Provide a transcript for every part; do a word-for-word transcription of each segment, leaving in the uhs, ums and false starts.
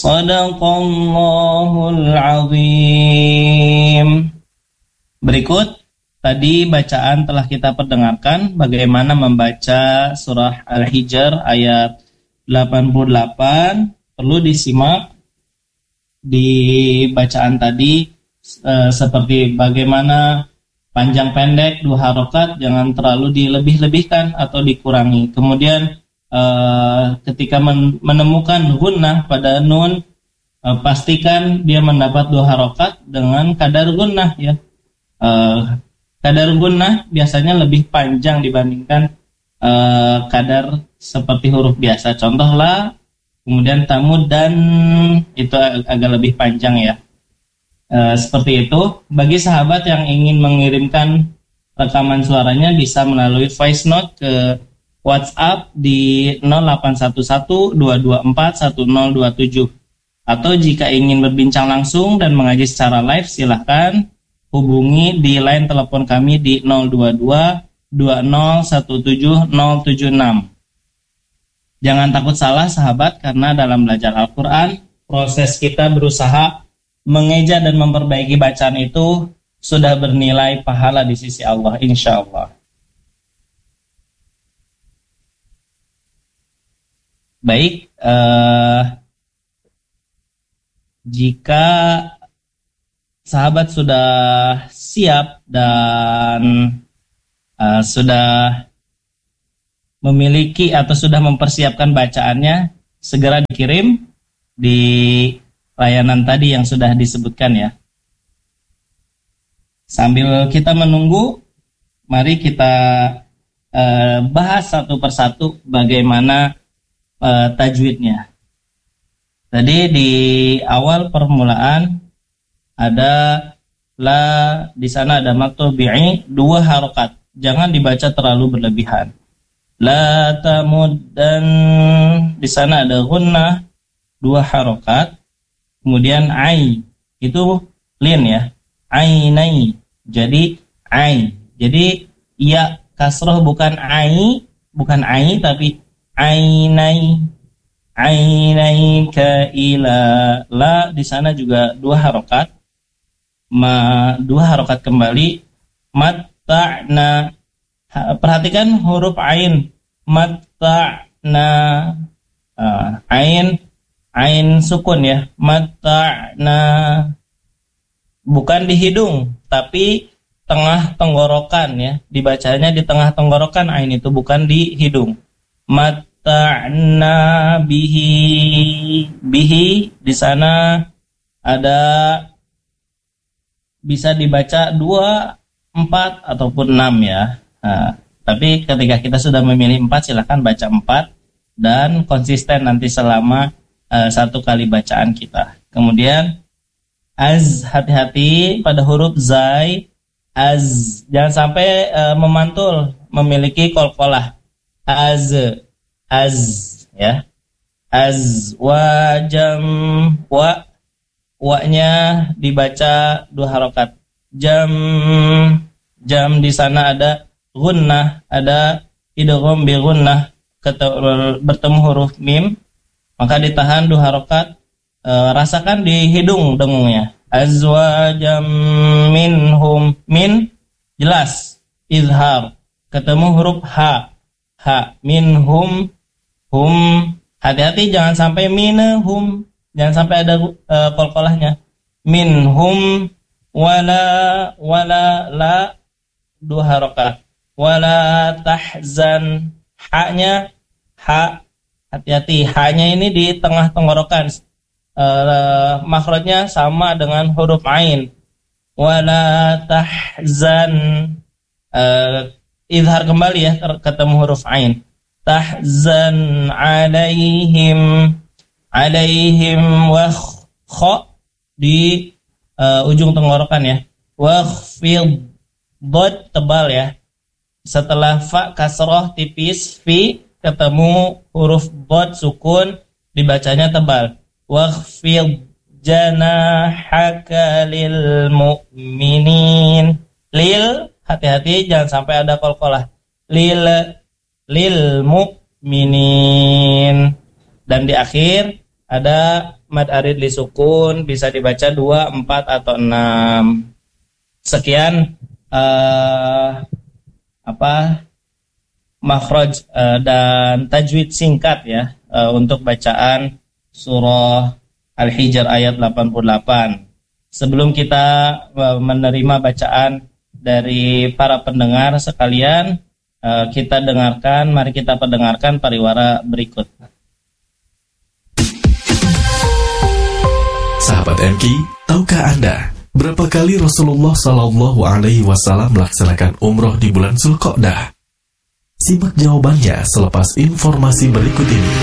Shadaqallahul azim. Berikut tadi bacaan telah kita perdengarkan bagaimana membaca surah Al-Hijr ayat delapan puluh delapan. Perlu disimak di bacaan tadi e, seperti bagaimana panjang pendek dua harokat, jangan terlalu dilebih-lebihkan atau dikurangi. Kemudian e, ketika men- menemukan gunnah pada nun, e, pastikan dia mendapat dua harokat dengan kadar gunnah ya. E, kadar gunnah biasanya lebih panjang dibandingkan e, kadar seperti huruf biasa. Contoh la, kemudian tamu dan itu ag- agak lebih panjang ya. E, seperti itu. Bagi sahabat yang ingin mengirimkan rekaman suaranya bisa melalui voice note ke WhatsApp di nol delapan satu satu dua dua empat satu nol dua tujuh. Atau jika ingin berbincang langsung dan mengaji secara live, silahkan hubungi di line telepon kami di nol dua dua dua nol satu tujuh nol tujuh enam. Jangan takut salah sahabat, karena dalam belajar Al-Quran, proses kita berusaha mengeja dan memperbaiki bacaan itu sudah bernilai pahala di sisi Allah, insya Allah. Baik, eh, jika sahabat sudah siap dan eh, sudah memiliki atau sudah mempersiapkan bacaannya, segera dikirim di layanan tadi yang sudah disebutkan ya. Sambil kita menunggu, mari kita eh, bahas satu persatu bagaimana eh, tajwidnya. Tadi di awal permulaan ada la, di sana ada maktubi'i dua harokat. Jangan dibaca terlalu berlebihan. La tamuddan, di sana ada gunnah dua harokat. Kemudian ai, itu lin ya, ainai, jadi ai, jadi ya kasroh bukan ai, bukan ai tapi ainai, ainai ka ila. La di sana juga dua harokat, ma dua harokat kembali. Matta'na, perhatikan huruf ain, matta'na, uh, ain ain sukun ya, matta'na, bukan di hidung tapi tengah tenggorokan ya, dibacanya di tengah tenggorokan ain itu, bukan di hidung. Matta'na bihi, bihi di sana ada bisa dibaca dua, empat ataupun enam ya. Nah, tapi ketika kita sudah memilih empat, silakan baca empat dan konsisten nanti selama uh, satu kali bacaan kita. Kemudian az, hati-hati pada huruf zai, az, jangan sampai uh, memantul, memiliki qalqalah. Az, az ya. Az, wa jam, wa, wa-nya dibaca dua harokat. Jam, jam di sana ada gunnah, ada idgham bi gunnah, bertemu huruf mim, maka ditahan dua harokat. E, rasakan di hidung dengungnya. Azwajam minhum, min jelas izhar, ketemu huruf ha, ha, minhum, hum, hati-hati jangan sampai minhum, jangan sampai ada e, qalqalahnya. Minhum, wala, wala, la, dua harokat. Wala tahzan, haknya ha, hati-hati, haknya ini di tengah tenggorokan, e, makhrajnya sama dengan huruf ain. Wala tahzan, e, izhar kembali ya, ketemu huruf ain. Tahzan alaihim, alaihim, wa kha di uh, ujung tenggorokan ya. Wakhfid, dod tebal ya. Setelah fa kasroh tipis, fi ketemu huruf dod sukun, dibacanya tebal. Wakhfid janahaka lil mu'minin. Lil, hati-hati jangan sampai ada qalqalah. Lil, lil mu'minin. Dan di akhir Ada mad arid li sukun, bisa dibaca dua, empat, atau enam. Sekian uh, apa makhraj uh, dan tajwid singkat ya uh, untuk bacaan surah Al-Hijr ayat delapan puluh delapan. Sebelum kita uh, menerima bacaan dari para pendengar sekalian, uh, kita dengarkan, mari kita pendengarkan pariwara berikut. Sahabat M K, tahukah Anda berapa kali Rasulullah Shallallahu Alaihi Wasallam melaksanakan umroh di bulan Zulqa'dah? Simak jawabannya selepas informasi berikut ini.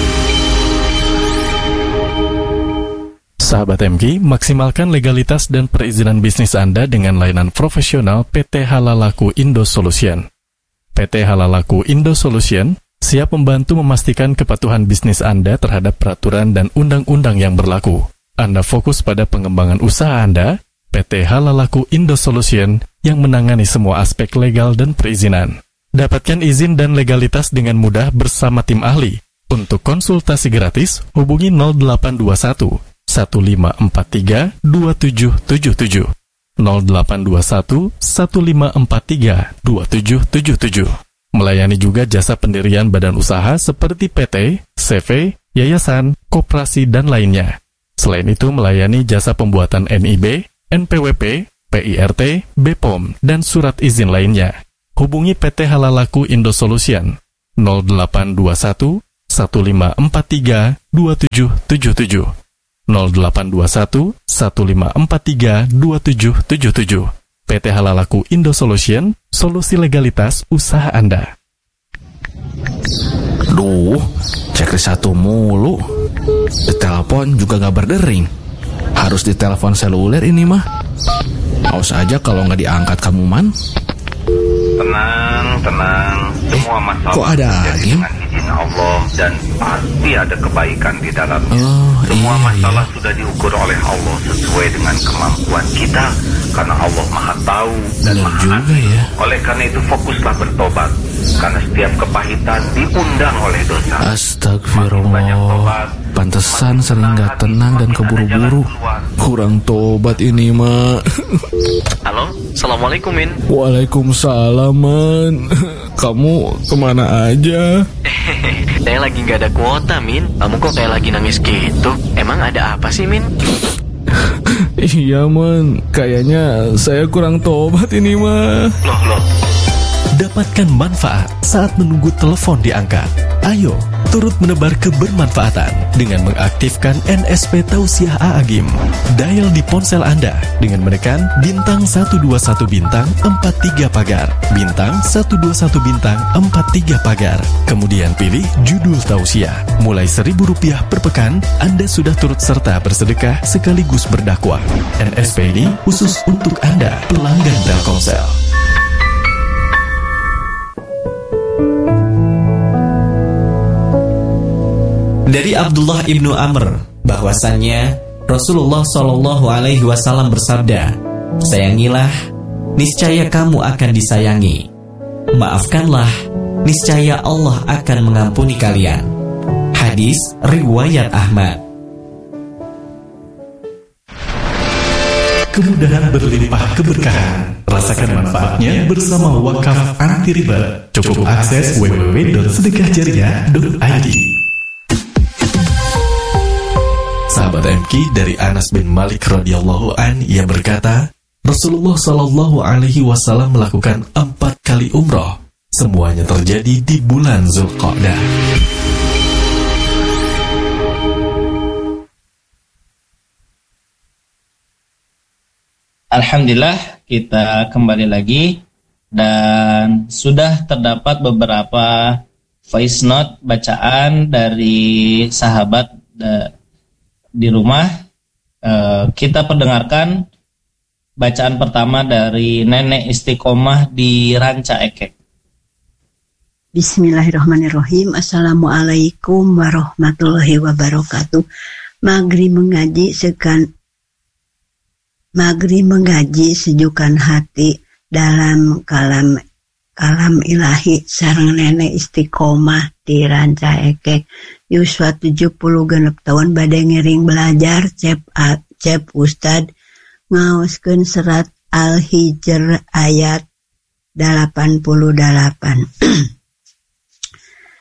Sahabat M K, maksimalkan legalitas dan perizinan bisnis Anda dengan layanan profesional P T Halalaku Indo Solution. P T Halalaku Indo Solution siap membantu memastikan kepatuhan bisnis Anda terhadap peraturan dan undang-undang yang berlaku. Anda fokus pada pengembangan usaha Anda, P T Halalaku Indo Solution yang menangani semua aspek legal dan perizinan. Dapatkan izin dan legalitas dengan mudah bersama tim ahli. Untuk konsultasi gratis, hubungi nol delapan dua satu, satu lima empat tiga, dua tujuh tujuh tujuh. nol delapan dua satu, satu lima empat tiga, dua tujuh tujuh tujuh. Melayani juga jasa pendirian badan usaha seperti P T, C V, yayasan, koperasi, dan lainnya. Selain itu melayani jasa pembuatan N I B, N P W P, P I R T, B P O M, dan surat izin lainnya. Hubungi P T Halalaku Indo Solution nol delapan dua satu, satu lima empat tiga, dua tujuh tujuh tujuh, nol delapan dua satu, satu lima empat tiga, dua tujuh tujuh tujuh. P T Halalaku Indo Solution, solusi legalitas usaha Anda. Duh, cek satu mulu. Ditelepon juga gak berdering. Harus ditelepon seluler ini mah. Awas aja kalau gak diangkat kamu man. Tenang, tenang. Semua masalah kok ada angin? dengan izin Allah dan pasti ada kebaikan di dalamnya. Oh, Semua iya, masalah iya. sudah diukur oleh Allah sesuai dengan kemampuan kita karena Allah Maha Tahu dan Benar Maha juga Adil. ya. Oleh karena itu fokuslah bertobat karena setiap kepahitan diundang oleh dosa. Astagfirullah. Pantesan sering gak tenang dan keburu-buru. Kurang tobat ini mah. Halo, Assalamualaikum Min. Waalaikumsalam man. Kamu kemana aja? Saya lagi gak ada kuota Min. Kamu kok kayak lagi nangis gitu? Emang ada apa sih Min? Iya man, kayaknya saya kurang tobat ini mah. Loh loh. Dapatkan manfaat saat menunggu telepon diangkat. Ayo, turut menebar kebermanfaatan dengan mengaktifkan N S P Tausiah A'agim. Dial di ponsel Anda dengan menekan bintang satu dua satu bintang empat tiga pagar, bintang satu dua satu bintang empat tiga pagar. Kemudian pilih judul Tausiah. Mulai seribu rupiah per pekan, Anda sudah turut serta bersedekah sekaligus berdakwah. N S P ini khusus untuk Anda, pelanggan Telkomsel. Dari Abdullah ibnu Amr bahwasannya Rasulullah Shallallahu Alaihi Wasallam bersabda, sayangilah, niscaya kamu akan disayangi. Maafkanlah, niscaya Allah akan mengampuni kalian. Hadis riwayat Ahmad. Kemudahan berlimpah keberkahan. Rasakan manfaatnya bersama Wakaf Anti Riba. Cukup akses w w w titik sedekah jariah titik i d. Sahabat M K, dari Anas bin Malik radhiyallahu an, ia berkata, Rasulullah Shallallahu Alaihi Wasallam melakukan empat kali umroh. Semuanya terjadi di bulan Zulqa'dah. Alhamdulillah, kita kembali lagi dan sudah terdapat beberapa voice note bacaan dari sahabat da, di rumah. E, kita perdengarkan bacaan pertama dari Nenek Istiqomah di Ranca Ekek. Bismillahirrahmanirrahim. Assalamualaikum warahmatullahi wabarakatuh. Maghrib mengaji sekan Maghrib mengaji sejukkan hati dalam kalam kalam ilahi sareng nenek istiqomah dirancaeke yuswa tujuh puluh genep tahun bade ngiring belajar cep cep Ustad ngaoskeun serat Al-Hijr ayat delapan puluh delapan.